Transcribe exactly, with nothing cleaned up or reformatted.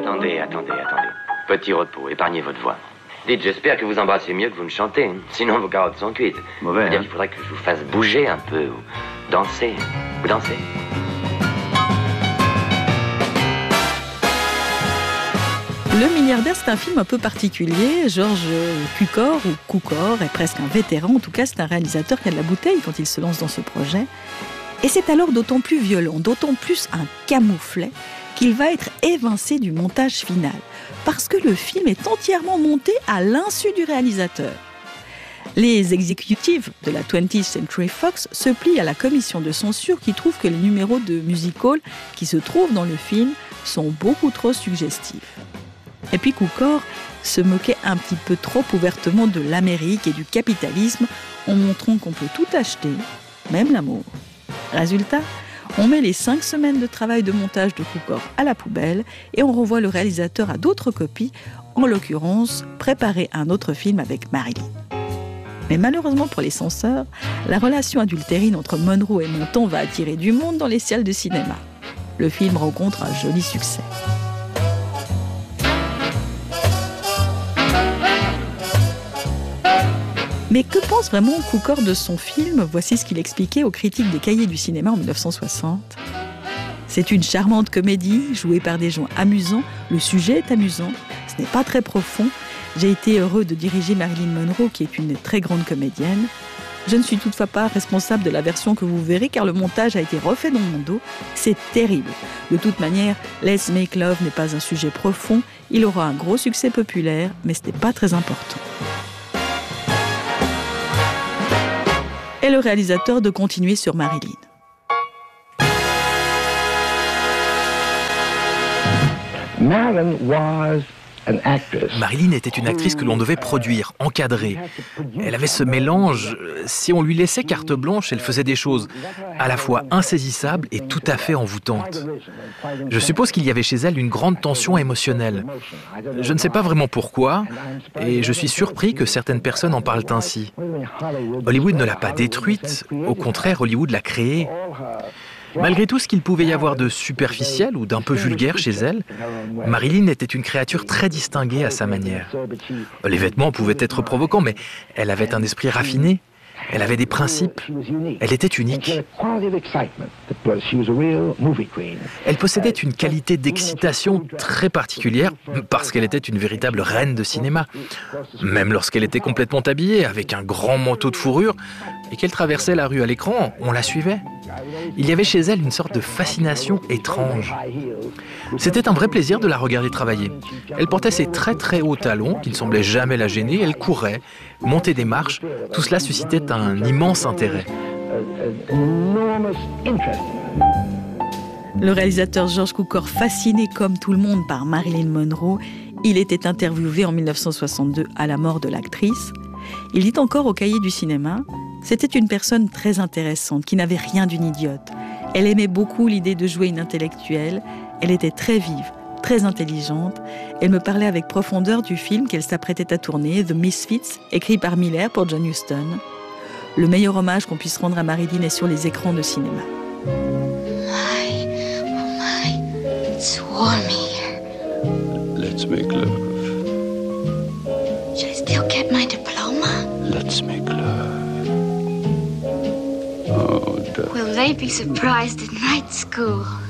attendez, attendez, attendez. Petit repos, épargnez votre voix. Dites, j'espère que vous embrassez mieux que vous ne chantez. Sinon, vos carottes sont cuites. Mauvais, Bien, hein? il faudrait que je vous fasse bouger un peu, ou danser. Vous dansez. Le milliardaire, c'est un film un peu particulier. George Cukor, ou Cukor, est presque un vétéran. En tout cas, c'est un réalisateur qui a de la bouteille quand il se lance dans ce projet. Et c'est alors d'autant plus violent, d'autant plus un camouflet, qu'il va être évincé du montage final. Parce que le film est entièrement monté à l'insu du réalisateur. Les exécutives de la twentieth Century Fox se plient à la commission de censure qui trouve que les numéros de music-hall qui se trouvent dans le film sont beaucoup trop suggestifs. Et puis Cukor se moquait un petit peu trop ouvertement de l'Amérique et du capitalisme en montrant qu'on peut tout acheter, même l'amour. Résultat, on met les cinq semaines de travail de montage de Cukor à la poubelle et on renvoie le réalisateur à d'autres copies, en l'occurrence préparer un autre film avec Marilyn. Mais malheureusement pour les censeurs, la relation adultérine entre Monroe et Montand va attirer du monde dans les salles de cinéma. Le film rencontre un joli succès. Mais que pense vraiment Cukor de son film ? Voici ce qu'il expliquait aux critiques des Cahiers du cinéma en dix-neuf cent soixante. C'est une charmante comédie jouée par des gens amusants. Le sujet est amusant. Ce n'est pas très profond. J'ai été heureux de diriger Marilyn Monroe, qui est une très grande comédienne. Je ne suis toutefois pas responsable de la version que vous verrez, car le montage a été refait dans mon dos. C'est terrible. De toute manière, Let's Make Love n'est pas un sujet profond. Il aura un gros succès populaire, mais ce n'est pas très important. Et le réalisateur de continuer sur Marilyn. Marilyn was an actress. Marilyn était une actrice que l'on devait produire, encadrer. Elle avait ce mélange. Si on lui laissait carte blanche, elle faisait des choses à la fois insaisissables et tout à fait envoûtantes. Je suppose qu'il y avait chez elle une grande tension émotionnelle. Je ne sais pas vraiment pourquoi, et je suis surpris que certaines personnes en parlent ainsi. Hollywood ne l'a pas détruite, au contraire, Hollywood l'a créée. Malgré tout ce qu'il pouvait y avoir de superficiel ou d'un peu vulgaire chez elle, Marilyn était une créature très distinguée à sa manière. Les vêtements pouvaient être provocants, mais elle avait un esprit raffiné. Elle avait des principes. Elle était unique. Elle possédait une qualité d'excitation très particulière parce qu'elle était une véritable reine de cinéma. Même lorsqu'elle était complètement habillée, avec un grand manteau de fourrure, et qu'elle traversait la rue à l'écran, on la suivait. Il y avait chez elle une sorte de fascination étrange. C'était un vrai plaisir de la regarder travailler. Elle portait ses très très hauts talons qui ne semblaient jamais la gêner. Elle courait, montait des marches. Tout cela suscitait un immense intérêt. Le réalisateur George Cukor, fasciné comme tout le monde par Marilyn Monroe, il était interviewé en dix-neuf cent soixante-deux à la mort de l'actrice. Il dit encore au Cahiers du cinéma: c'était une personne très intéressante, qui n'avait rien d'une idiote. Elle aimait beaucoup l'idée de jouer une intellectuelle. Elle était très vive, très intelligente. Elle me parlait avec profondeur du film qu'elle s'apprêtait à tourner, The Misfits, écrit par Miller pour John Huston. Le meilleur hommage qu'on puisse rendre à Marilyn est sur les écrans de cinéma. My, oh my, it's warm here. Let's make love. Should I still get my diploma? Let's make love. Oh, darling. Will they be surprised at night school?